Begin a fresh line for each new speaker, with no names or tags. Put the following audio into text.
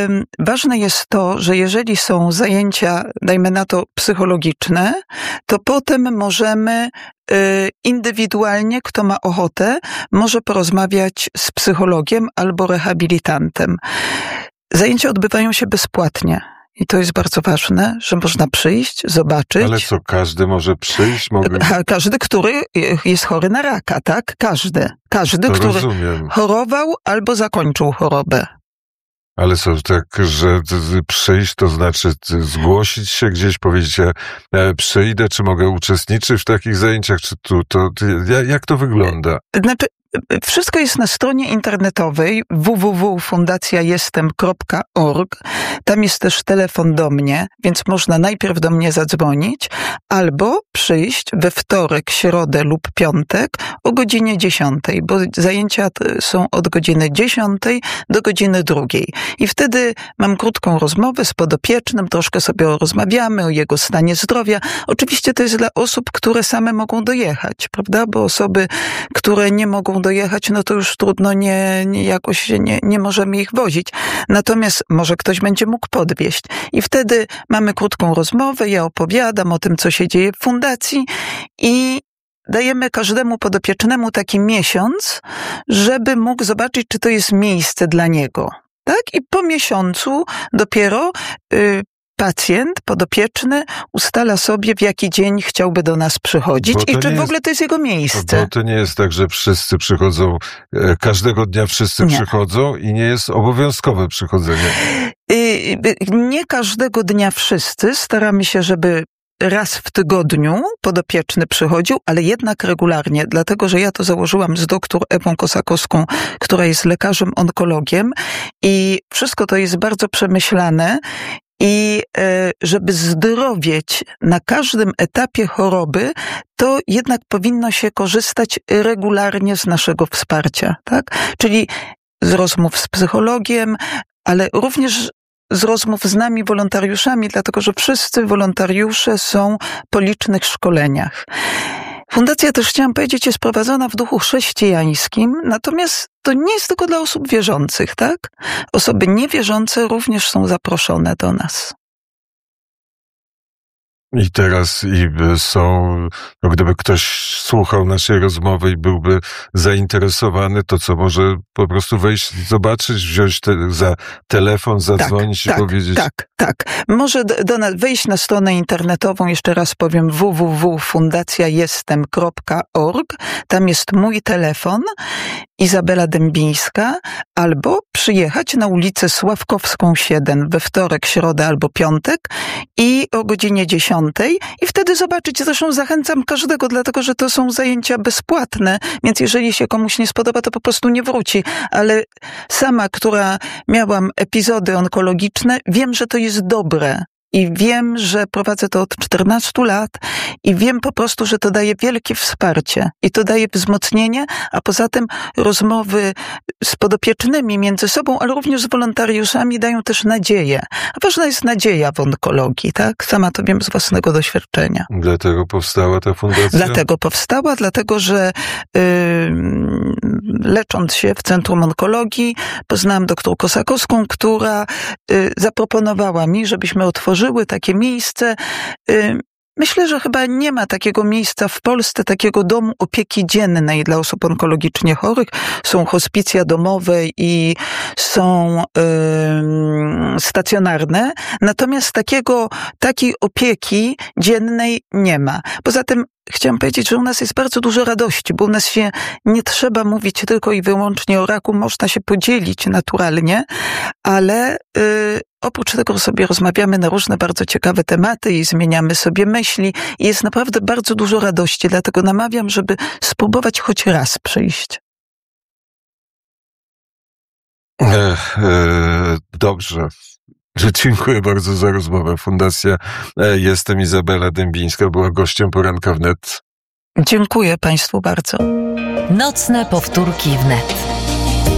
ważne jest to, że jeżeli są zajęcia, dajmy na to, psychologiczne, to potem możemy indywidualnie, kto ma ochotę, może porozmawiać z psychologiem albo rehabilitantem. Zajęcia odbywają się bezpłatnie. I to jest bardzo ważne, że można przyjść, zobaczyć.
Ale co, każdy może przyjść?
Każdy, który jest chory na raka, tak? Każdy, który
rozumiem.
Chorował albo zakończył chorobę.
Ale co, tak, że przyjść, to znaczy zgłosić się gdzieś, powiedzieć, przyjdę, czy mogę uczestniczyć w takich zajęciach, czy jak to wygląda?
Znaczy, wszystko jest na stronie internetowej www.fundacjajestem.org. Tam jest też telefon do mnie, więc można najpierw do mnie zadzwonić albo przyjść we wtorek, środę lub piątek o godzinie 10, bo zajęcia są od godziny 10 do godziny 2. I wtedy mam krótką rozmowę z podopiecznym, troszkę sobie rozmawiamy o jego stanie zdrowia. Oczywiście to jest dla osób, które same mogą dojechać, prawda? Bo osoby, które nie mogą dojechać, no to już trudno, nie możemy ich wozić. Natomiast może ktoś będzie mógł podwieźć. I wtedy mamy krótką rozmowę, ja opowiadam o tym, co się dzieje w fundacji i dajemy każdemu podopiecznemu taki miesiąc, żeby mógł zobaczyć, czy to jest miejsce dla niego. Tak? I po miesiącu dopiero pacjent, podopieczny ustala sobie, w jaki dzień chciałby do nas przychodzić i czy w ogóle to jest jego miejsce.
Bo to nie jest tak, że wszyscy przychodzą, każdego dnia wszyscy przychodzą i nie jest obowiązkowe przychodzenie.
Nie każdego dnia wszyscy. Staramy się, żeby raz w tygodniu podopieczny przychodził, ale jednak regularnie, dlatego że ja to założyłam z dr Ewą Kosakowską, która jest lekarzem onkologiem i wszystko to jest bardzo przemyślane. I żeby zdrowieć na każdym etapie choroby, to jednak powinno się korzystać regularnie z naszego wsparcia, tak? Czyli z rozmów z psychologiem, ale również z rozmów z nami, wolontariuszami, dlatego że wszyscy wolontariusze są po licznych szkoleniach. Fundacja, też chciałam powiedzieć, jest prowadzona w duchu chrześcijańskim, natomiast to nie jest tylko dla osób wierzących, tak? Osoby niewierzące również są zaproszone do nas.
I teraz są, gdyby ktoś słuchał naszej rozmowy i byłby zainteresowany, to co, może po prostu wejść, zobaczyć, wziąć za telefon, zadzwonić i powiedzieć...
Tak. Może do nas wejść na stronę internetową, jeszcze raz powiem, www.fundacjajestem.org. Tam jest mój telefon, Izabela Dębińska, albo przyjechać na ulicę Sławkowską 7 we wtorek, środę albo piątek i o godzinie 10 i wtedy zobaczyć. Zresztą zachęcam każdego, dlatego że to są zajęcia bezpłatne, więc jeżeli się komuś nie spodoba, to po prostu nie wróci. Ale sama, która miałam epizody onkologiczne, wiem, że to jest dobre. I wiem, że prowadzę to od 14 lat i wiem po prostu, że to daje wielkie wsparcie i to daje wzmocnienie, a poza tym rozmowy z podopiecznymi między sobą, ale również z wolontariuszami dają też nadzieję. A ważna jest nadzieja w onkologii, tak? Sama to wiem z własnego doświadczenia.
Dlatego powstała ta fundacja?
Dlatego że lecząc się w Centrum Onkologii, poznałam dr Kosakowską, która zaproponowała mi, żebyśmy otworzyły takie miejsce. Myślę, że chyba nie ma takiego miejsca w Polsce, takiego domu opieki dziennej dla osób onkologicznie chorych. Są hospicja domowe i są stacjonarne, natomiast takiej opieki dziennej nie ma. Poza tym chciałam powiedzieć, że u nas jest bardzo dużo radości, bo u nas się nie trzeba mówić tylko i wyłącznie o raku, można się podzielić naturalnie, ale oprócz tego sobie rozmawiamy na różne bardzo ciekawe tematy i zmieniamy sobie myśli i jest naprawdę bardzo dużo radości, dlatego namawiam, żeby spróbować choć raz przyjść.
Dobrze. Dziękuję bardzo za rozmowę. Fundacja Jestem, Izabela Dębińska była gościem Poranka Wnet.
Dziękuję Państwu bardzo.
Nocne powtórki wnet.